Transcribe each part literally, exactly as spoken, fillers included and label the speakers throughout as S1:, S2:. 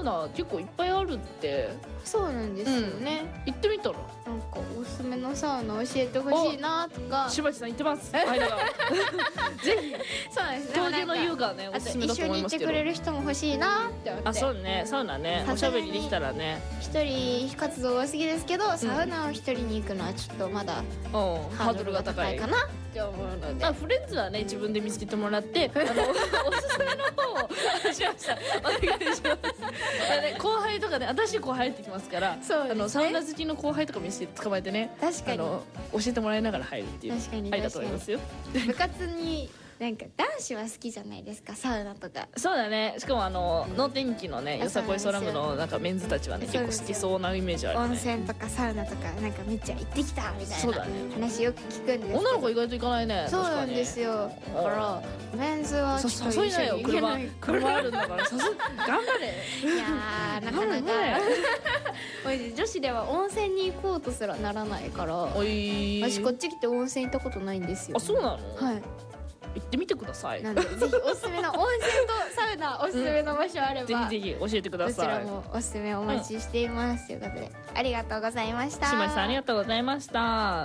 S1: ウナ結構いっぱいあるって。
S2: そうなんですよね、
S1: うん、行ってみたら
S2: なんかおすすめのサウナ教えてほしいなとか。
S1: しばちさん言ってます。間がぜひ
S2: そうですね、
S1: 当時の優がねおすすめだと思いますけど、
S2: 一緒に行ってくれる人も欲しいなって思って。
S1: あ、そうね、サウナね、おしゃべりできたらね。
S2: 一人活動は好きですけど、サウナを一人に行くのはちょっとまだ
S1: ハードルが高い
S2: かなって思うので、
S1: あ、フレンズはね自分で見つけてもらってあのおすすめの方をしましたお願いしますね、後輩とかね、新しい後輩入ってきますから、
S2: そうですね、
S1: あのサウナ好きの後輩とか見せて捕まえてね、
S2: 確かに
S1: あの教えてもらいながら入るっていう
S2: 確かに
S1: ありだと思いますよ。
S2: 部活になんか男子は好きじゃないですか、サウナとか。
S1: そうだね、しかもあの能天気のねよさこいソラムのなんかメンズたちはね結構好きそうなイメージあるね。
S2: 温泉とかサウナとかなんかめっちゃ行ってきたみたいな話よく聞くんですけど、
S1: 女の子意外と行かないね。
S2: そうなんですよ。だからメンズはちょっと一緒に行けない。
S1: 車あるんだからさす頑張れ。
S2: いやーなかなか女子では温泉に行こうとすらならないから、私こっち来て温泉行ったことないんですよ。
S1: あ、そうなの？
S2: はい、
S1: 行ってみてください。
S2: なんでぜひおすすめの温泉とサウナおすすめの場所あれば、
S1: うん、ぜひぜひ教えてください。
S2: こちらもおすすめお待ちしています、うん、ということでありがとうございました。
S1: 島地さんありがとうございました。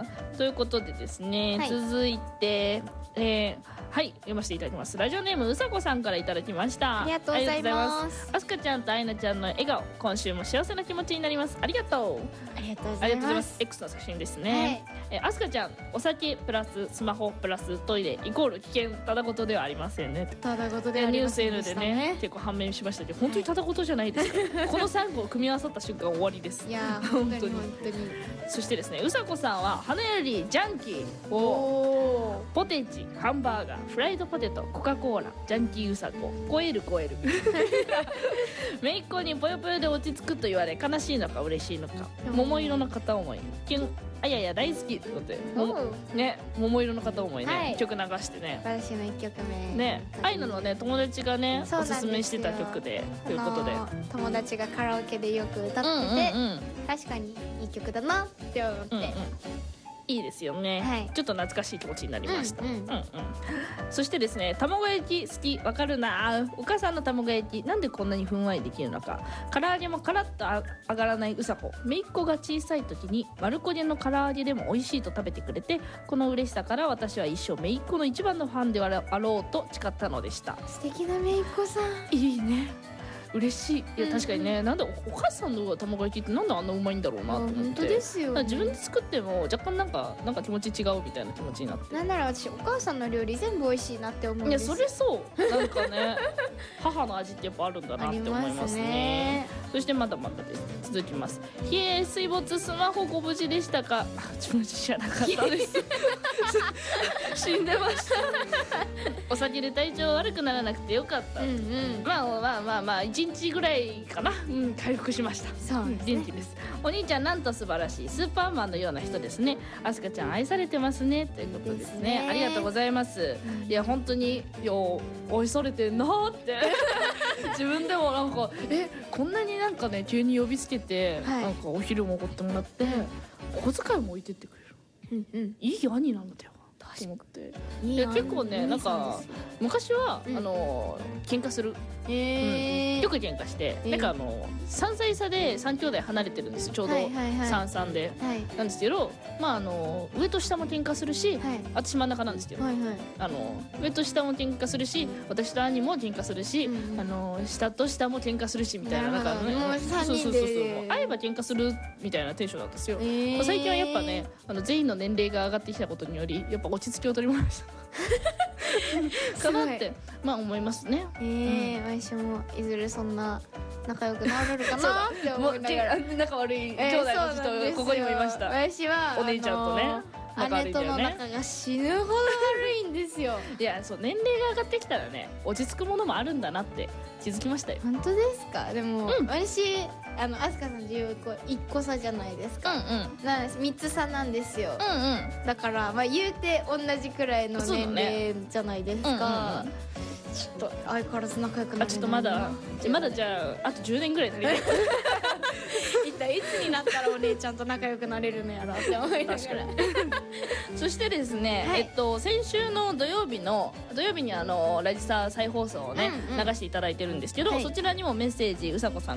S1: ということでですね、はい、続いて、えー、はい読ませていただきます。ラジオネームうさこさんからいただきました。
S2: ありがとうございます。
S1: あすかちゃんとあいなちゃんの笑顔、今週も幸せな気持ちになります。ありがとう。
S2: ありがとうございます。
S1: X の写真ですね、はい、えあすかちゃん、お酒プラススマホプラストイレイコール危険、ただごとではありませんね。
S2: ただごとではありませんでしたね。
S1: ニュース N でね結構判明しましたけど、本当にただごとじゃないですか、はい、このさんこを組み合わさった瞬間終わりです。
S2: いや本当に本当に。
S1: そしてですね、うさこさんは花よりジャンキーをポテチ、ハンバーガー、フライドポテト、コカ・コーラ、ジャンキーうさこ、超える超えるめいっ子にぽよぽよで落ち着くと言われ、悲しいのか嬉しいのか、桃色の片思いキュン、あやや大好きということで、ね、桃色の片思いね、はい、曲流してね、
S2: 私のいっきょくめ
S1: ね、あいなのね友達がねおすすめしてた曲でということで、
S2: 友達がカラオケでよく歌ってて、うんうんうん、確かにいい曲だなって思って、うんうん、
S1: いいですよね、はい、ちょっと懐かしい気持ちになりました、うんうんうんうん、そしてですね、卵焼き好きわかるな、お母さんの卵焼きなんでこんなにふんわりできるのか、唐揚げもカラッと上がらないうさこ、めいっ子が小さい時に丸焦げの唐揚げでも美味しいと食べてくれて、この嬉しさから私は一生めいっ子の一番のファンであろうと誓ったのでした。
S2: 素敵なめいっ子さん、
S1: いいね、嬉しい。いや確かにね、うんうん、なんでお母さんの卵焼きってなんであんなうまいんだろうなと思って。
S2: 本当ですよ、ね、
S1: 自分で作っても若干なんかなんか気持ち違うみたいな気持ちになって、
S2: なんなら私お母さんの料理全部美味しいなって思うんですよ。
S1: いやそれそうなんかね母の味ってやっぱあるんだなって思いますね。ね、そしてまだまだです、続きます。冷え水没スマホご無事でしたか。自分じゃなかったです死んでましたお酒で体調悪くならなくてよかった、うんうん、まあまあまあまあいちにちぐらいかな、うん、回復しました。そうですね、元気です。お兄ちゃんなんと素晴らしいスーパーマンのような人ですね。あすかちゃん愛されてますねということですね。ですね、ありがとうございます、うん、いや本当にいや愛されてんなーって自分でもなんかえこんなになんかね急に呼びつけて、はい、なんかお昼もおごってもらって、うん、お小遣いも置いてってくれる、うんうん、いい兄なんだよと思って。いや結構ねなんか昔は、うん、あの喧嘩する、えーうん、よく喧嘩して、えー、なんかあのさんさい差でさん兄弟離れてるんですよ、ちょうどさんさんで、はい、なんですけど、まああの上と下も喧嘩するし、はい、私真ん中なんですけど、はいはい、あの上と下も喧嘩するし、私と兄も喧嘩するし、うん、あの下と下も喧嘩するしみたいな、なんかね、そうそうそうそう、会えば喧嘩するみたいなテンションだったんですよ、えー、最近はやっぱねあの全員の年齢が上がってきたことによりやっぱ落ち着きを取り戻したかなってまあ思いますね。え
S2: ー、うん、私もいずれそんな仲良くなれるかなって思いながら
S1: 仲悪い兄弟の人、えー、ここにもいました。
S2: 私は
S1: お姉ちゃんとね
S2: 姉との仲が死ぬほど悪いんですよ
S1: いやそう年齢が上がってきたらね落ち着くものもあるんだなって気づきましたよ。
S2: 本当ですか。でも、うん、私あのあすかさん自由いっこ差じゃないですか、うんうん、なんみっつ差なんですよ、うんうん、だから、まあ、言うて同じくらいの年齢じゃないですか、ね、うんうん、ちょっと相変わらず仲良くなれないな。
S1: ちょっとまだまだじゃああとじゅうねんぐらい足りない
S2: 一体いつになったらお姉ちゃんと仲良くなれるのやろって思いながら
S1: そしてですね、はい、えっと、先週の土曜日の土曜日にあのラジサ再放送をね、うんうん、流していただいてるんですけど、はい、そちらにもメッセージうさこさん